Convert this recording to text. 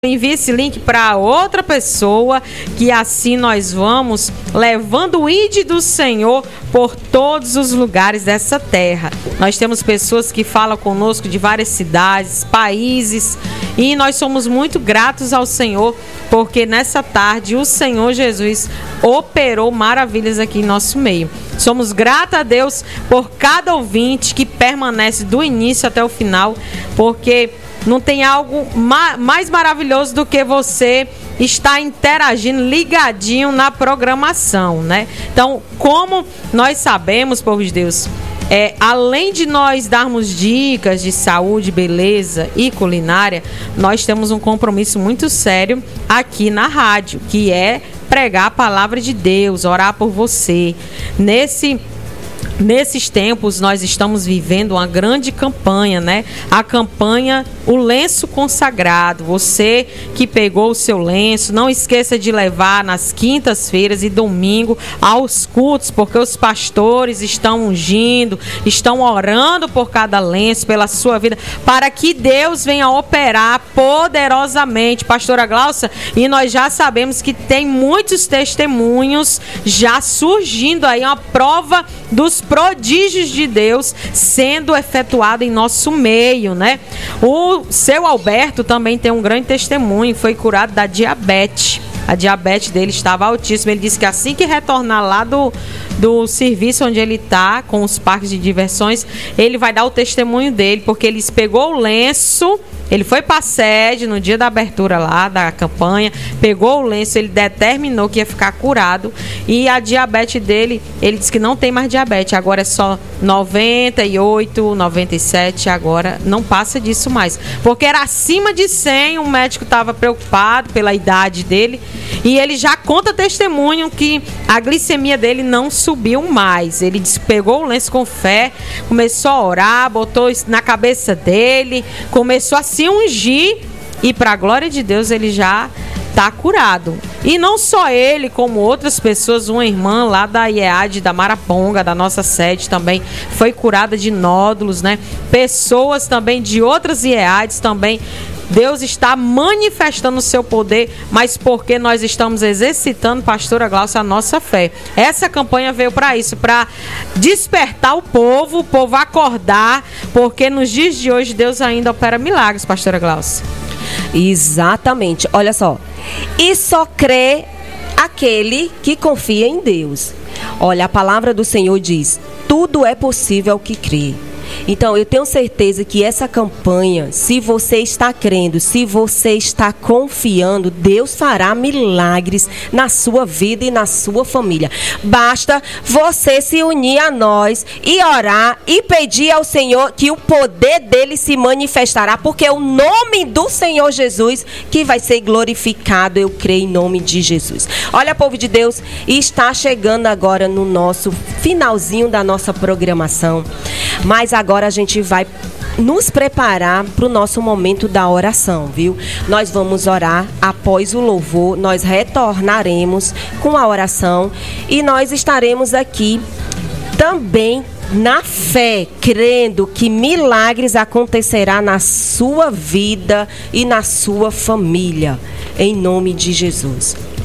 Envie esse link para outra pessoa, que assim nós vamos levando o ID do Senhor por todos os lugares dessa terra. Nós temos pessoas que falam conosco de várias cidades, países, e nós somos muito gratos ao Senhor, porque nessa tarde o Senhor Jesus operou maravilhas aqui em nosso meio. Somos gratos a Deus por cada ouvinte que permanece do início até o final, porque não tem algo mais maravilhoso do que você estar interagindo, ligadinho na programação, né? Então, como nós sabemos, povo de Deus, além de nós darmos dicas de saúde, beleza e culinária, nós temos um compromisso muito sério aqui na rádio, que é pregar a palavra de Deus, orar por você. Nesses tempos, nós estamos vivendo uma grande campanha, né? A campanha O Lenço Consagrado. Você que pegou o seu lenço, não esqueça de levar nas quintas-feiras e domingo aos cultos, porque os pastores estão ungindo, estão orando por cada lenço, pela sua vida, para que Deus venha operar poderosamente, pastora Glaucia, e nós já sabemos que tem muitos testemunhos já surgindo aí, uma prova dos prodígios de Deus sendo efetuado em nosso meio, né? O seu Alberto também tem um grande testemunho, foi curado da diabetes. A diabetes dele estava altíssima. Ele disse que assim que retornar lá do serviço onde ele está, com os parques de diversões, ele vai dar o testemunho dele, porque ele pegou o lenço. Ele foi para a sede no dia da abertura lá da campanha, pegou o lenço, ele determinou que ia ficar curado, e a diabetes dele, ele disse que não tem mais diabetes, agora é só 98, 97, agora não passa disso mais, porque era acima de 100, o médico estava preocupado pela idade dele, e ele já conta testemunho que a glicemia dele não subiu mais. Ele disse que pegou o lenço com fé, começou a orar, botou isso na cabeça dele, começou a se ungir, e para a glória de Deus ele já está curado. E não só ele, como outras pessoas. Uma irmã lá da IEAD, da Maraponga, da nossa sede, também foi curada de nódulos, né? Pessoas também de outras IEADs também. Deus está manifestando o seu poder, mas porque nós estamos exercitando, pastora Glaucia, a nossa fé. Essa campanha veio para isso, para despertar o povo acordar, porque nos dias de hoje Deus ainda opera milagres, pastora Glaucia. Exatamente, olha só. E só crê aquele que confia em Deus. Olha, a palavra do Senhor diz: tudo é possível ao que crê. Então, eu tenho certeza que essa campanha, se você está crendo, se você está confiando, Deus fará milagres na sua vida e na sua família. Basta você se unir a nós e orar e pedir ao Senhor que o poder dele se manifestará, porque é o nome do Senhor Jesus que vai ser glorificado, eu creio, em nome de Jesus. Olha, povo de Deus, está chegando agora no nosso finalzinho da nossa programação, mas agora a gente vai nos preparar para o nosso momento da oração, viu? Nós vamos orar após o louvor, nós retornaremos com a oração e nós estaremos aqui também na fé, crendo que milagres acontecerá na sua vida e na sua família, em nome de Jesus.